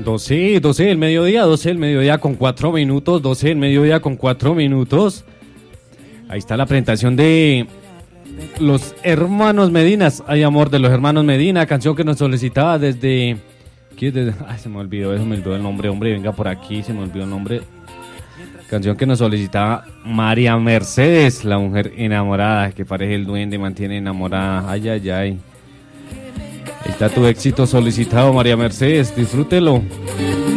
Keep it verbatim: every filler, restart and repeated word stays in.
doce, doce del mediodía, doce del mediodía con cuatro minutos, doce del mediodía con cuatro minutos. Ahí está la presentación de los hermanos Medinas. Hay amor de los hermanos Medina, canción que nos solicitaba desde... desde ay, se me olvidó, eso me olvidó el nombre, hombre, venga por aquí, se me olvidó el nombre. Canción que nos solicitaba María Mercedes, la mujer enamorada, que parece el duende, mantiene enamorada. Ay, ay, ay. Ahí está tu éxito solicitado, María Mercedes, disfrútelo.